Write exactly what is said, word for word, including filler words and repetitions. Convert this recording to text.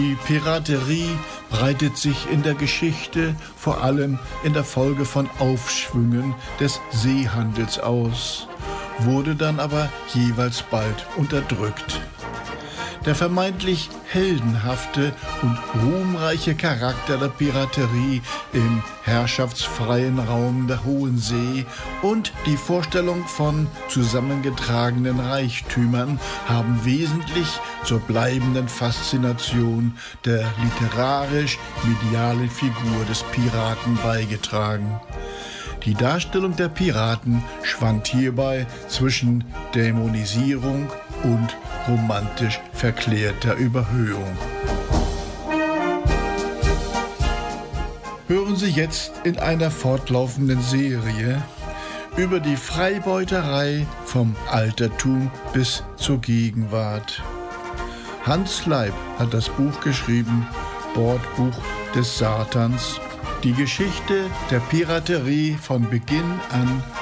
Die Piraterie breitet sich in der Geschichte vor allem in der Folge von Aufschwüngen des Seehandels aus, wurde dann aber jeweils bald unterdrückt. Der vermeintlich heldenhafte und ruhmreiche Charakter der Piraterie im herrschaftsfreien Raum der Hohen See und die Vorstellung von zusammengetragenen Reichtümern haben wesentlich zur bleibenden Faszination der literarisch-medialen Figur des Piraten beigetragen. Die Darstellung der Piraten schwankt hierbei zwischen Dämonisierung und romantisch verklärter Überhöhung. Hören Sie jetzt in einer fortlaufenden Serie über die Freibeuterei vom Altertum bis zur Gegenwart. Hans Leib hat das Buch geschrieben, Bordbuch des Satans. Die Geschichte der Piraterie von Beginn an